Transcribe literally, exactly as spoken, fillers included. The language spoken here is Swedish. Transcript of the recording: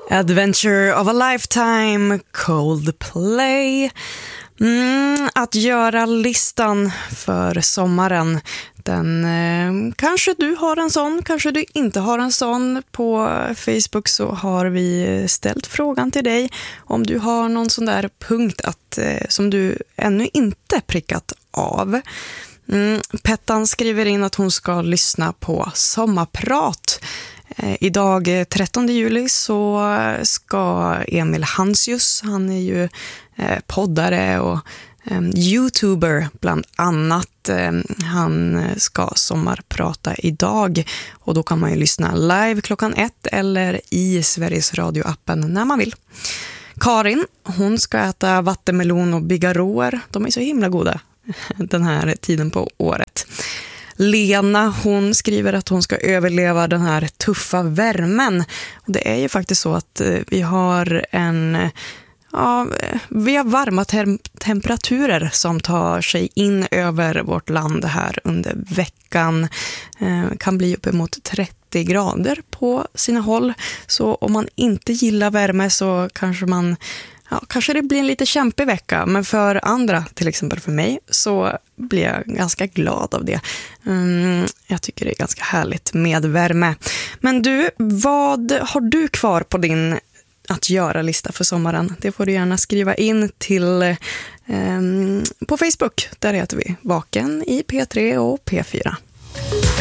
Adventure of a Lifetime, Coldplay. Mm, att göra listan för sommaren, den eh, kanske du har en sån, kanske du inte har en sån. På Facebook så har vi ställt frågan till dig om du har någon sån där punkt att, eh, som du ännu inte prickat av. Mm, Pettan skriver in att hon ska lyssna på sommarprat. Eh, idag trettonde juli så ska Emil Hansius, han är ju eh, poddare och eh, youtuber bland annat. Eh, han ska sommarprata idag och då kan man ju lyssna live klockan ett eller i Sveriges Radio-appen när man vill. Karin, hon ska äta vattenmelon och bigarråer. De är så himla goda den här tiden på året. Lena, hon skriver att hon ska överleva den här tuffa värmen. Och det är ju faktiskt så att vi har en ja, vi har varma te- temperaturer som tar sig in över vårt land här under veckan. Eh, kan bli uppemot trettio grader på sina håll. Så om man inte gillar värme så kanske man Ja, kanske det blir en lite kämpig vecka, men för andra, till exempel för mig, så blir jag ganska glad av det. Mm, jag tycker det är ganska härligt med värme. Men du, vad har du kvar på din att göra-lista för sommaren? Det får du gärna skriva in till eh, på Facebook. Där heter vi Vaken i P tre och P fyra.